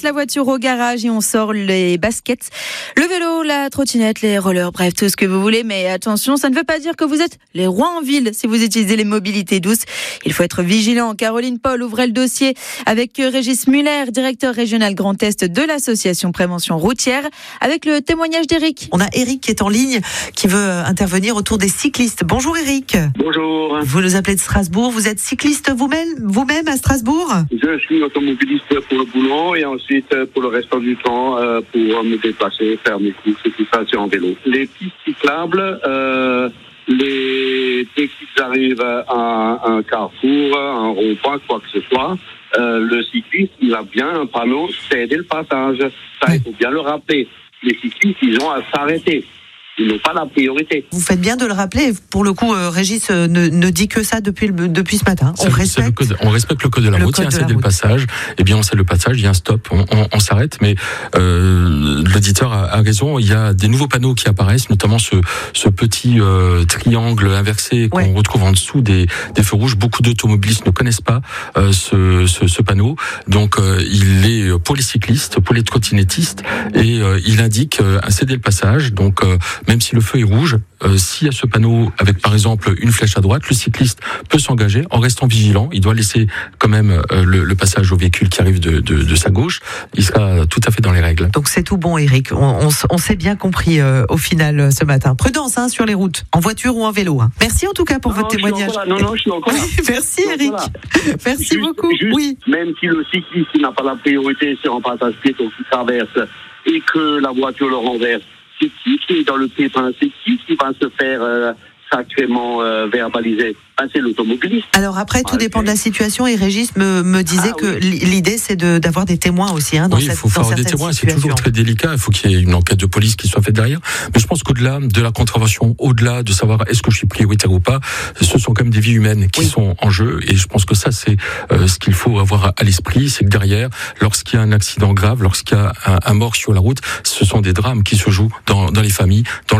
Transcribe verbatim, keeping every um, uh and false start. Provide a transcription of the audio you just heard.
la voiture au garage et on sort les baskets, le vélo, la trottinette, les rollers, bref, tout ce que vous voulez. Mais attention, ça ne veut pas dire que vous êtes les rois en ville si vous utilisez les mobilités douces. Il faut être vigilant. Caroline Paul ouvrait le dossier avec Régis Muller, directeur régional Grand Est de l'association Prévention Routière, avec le témoignage d'Éric. On a Éric qui est en ligne, qui veut intervenir autour des cyclistes. Bonjour Éric. Bonjour. Vous nous appelez de Strasbourg. Vous êtes cycliste vous-même, vous-même à Strasbourg ? Je suis automobiliste pour le boulot et ensuite pour le restant du temps euh, pour me déplacer, faire mes courses et tout ça, c'est en vélo. Les pistes cyclables, euh, les, dès qu'ils arrivent à un carrefour, un rond-point, quoi que ce soit, euh, le cycliste, il a bien un panneau céder le passage. Ça, il faut bien le rappeler. Les cyclistes, ils ont à s'arrêter. Ils n'ont pas la priorité. Vous faites bien de le rappeler. Pour le coup, euh, Régis euh, ne, ne dit que ça depuis, le, depuis ce matin. On c'est, respecte, c'est le code, on respecte le code de la le route. Il y a un céder le route. passage. Eh bien, on cède le passage. Il y a un stop. On, on, on s'arrête. Mais euh, l'auditeur a, a raison. Il y a des nouveaux panneaux qui apparaissent, notamment ce, ce petit euh, triangle inversé qu'on ouais. retrouve en dessous des, des feux rouges. Beaucoup d'automobilistes ne connaissent pas euh, ce, ce, ce panneau. Donc, euh, il est pour les cyclistes, pour les trottinettistes, et euh, il indique euh, un céder le passage. Donc, euh, même si le feu est rouge, Euh, s'il y a ce panneau avec par exemple une flèche à droite, le cycliste peut s'engager en restant vigilant. Il doit laisser quand même euh, le, le passage au véhicule qui arrive de, de, de sa gauche. Il sera tout à fait dans les règles. Donc c'est tout bon, Éric. On, on, on s'est bien compris euh, au final euh, ce matin. Prudence hein, sur les routes, en voiture ou en vélo. Hein. Merci en tout cas pour non, votre témoignage. Non, non, je suis encore là. Merci Éric. Merci juste, beaucoup. Juste, oui. Même si le cycliste n'a pas la priorité sur un passage piéton qui traverse et que la voiture le renverse, c'est qui qui est dans le pépin? C'est qui qui va se faire euh, sacrément euh, verbaliser? Ah, c'est l'automobiliste. Alors après, tout ah, dépend okay. de la situation. Et Régis me, me disait ah, que oui. l'idée, c'est de, d'avoir des témoins aussi. Hein, dans oui, cette, il faut faire des témoins. Situations. C'est toujours très délicat. Il faut qu'il y ait une enquête de police qui soit faite derrière. Mais je pense qu'au-delà de la contravention, au-delà de savoir est-ce que je suis prioritaire ou pas, ce sont quand même des vies humaines qui oui. sont en jeu. Et je pense que ça, c'est euh, ce qu'il faut avoir à l'esprit. C'est que derrière, lorsqu'il y a un accident grave, lorsqu'il y a un, un mort sur la route, ce sont des drames qui se jouent dans, dans les familles, dans